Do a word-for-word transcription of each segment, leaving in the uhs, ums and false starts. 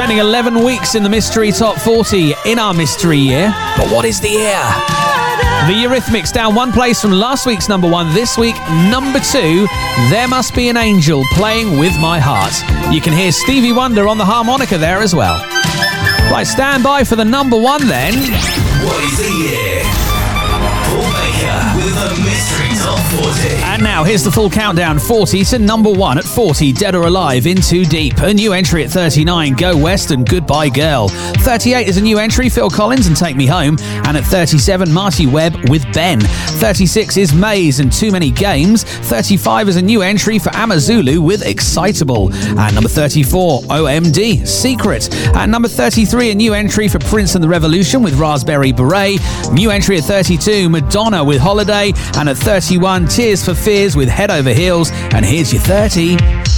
spending eleven weeks in the Mystery Top forty in our mystery year. But what is the year? The Eurythmics down one place from last week's number one. This week, number two, There Must Be an Angel, Playing With My Heart. You can hear Stevie Wonder on the harmonica there as well. Right, stand by for the number one then. What is the year? Paul Baker with the Mystery Top forty. And now here's the full countdown. forty to number one at forty, Dead or Alive, In Too Deep. A new entry at thirty-nine, Go West and Goodbye Girl. thirty-eight is a new entry, Phil Collins and Take Me Home. And at thirty-seven, Marty Webb with Ben. thirty-six is Maze and Too Many Games. thirty-five is a new entry for Amazulu with Excitable. At number thirty-four, O M D, Secret. At number thirty-three, a new entry for Prince and the Revolution with Raspberry Beret. New entry at thirty-two, Madonna with Holiday. And at thirty-one, Tears for Fears with Head Over Heels. And here's your thirty.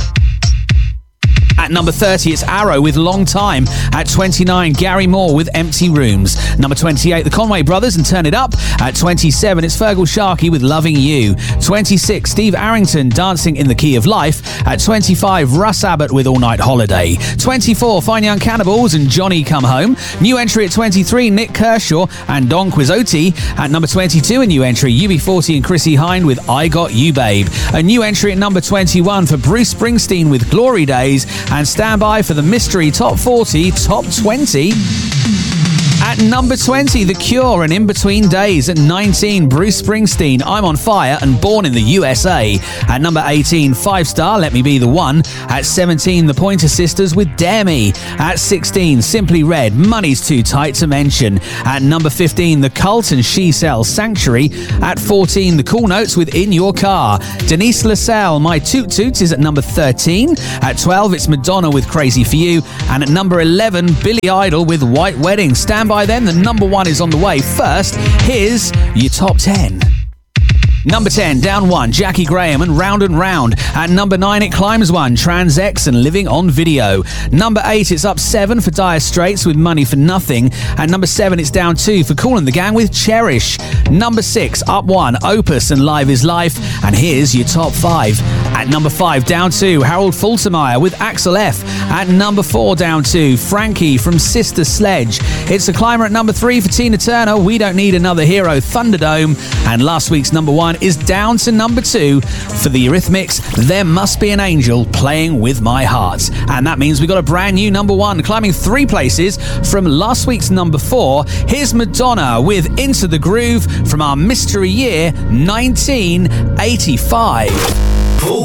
At number thirty, it's Arrow with Long Time. At twenty-nine, Gary Moore with Empty Rooms. Number twenty-eight, the Conway Brothers and Turn It Up. At twenty-seven, it's Fergal Sharkey with Loving You. twenty-six, Steve Arrington, Dancing in the Key of Life. At twenty-five, Russ Abbott with All Night Holiday. twenty-four, Fine Young Cannibals and Johnny Come Home. New entry at twenty-three, Nick Kershaw and Don Quixote. At number twenty-two, a new entry, U B forty and Chrissy Hynde with I Got You Babe. A new entry at number twenty-one for Bruce Springsteen with Glory Days. And stand by for the Mystery Top forty, Top twenty. At number twenty, The Cure and In Between Days. At nineteen, Bruce Springsteen, I'm on Fire and Born in the U S A. At number eighteen, Five Star, Let Me Be the One. At seventeen, The Pointer Sisters with Dare Me. At sixteen, Simply Red, Money's Too Tight to Mention. At number fifteen, The Cult and She Sells Sanctuary. At fourteen, The Cool Notes with In Your Car. Denise LaSalle, My Toot Toots is at number thirteen. At twelve, it's Madonna with Crazy For You. And at number eleven, Billy Idol with White Wedding. Stand by then, the number one is on the way. First, here's your top ten. Number ten, down one, Jackie Graham and Round and Round. At number nine, it climbs one, Trans X and Living on Video. Number eight, it's up seven for Dire Straits with Money for Nothing. At number seven, it's down two for Kool and the Gang with Cherish. Number six, up one, Opus and Live is Life. And here's your top five. At number five, down two, Harold Faltermeyer with Axel F. At number four, down two, Frankie from Sister Sledge. It's a climber at number three for Tina Turner, We Don't Need Another Hero, Thunderdome. And last week's number one is down to number two for the Eurythmics, There Must Be an Angel, Playing With My Heart. And that means we got a brand new number one, climbing three places from last week's number four. Here's Madonna with Into the Groove from our mystery year nineteen eighty-five.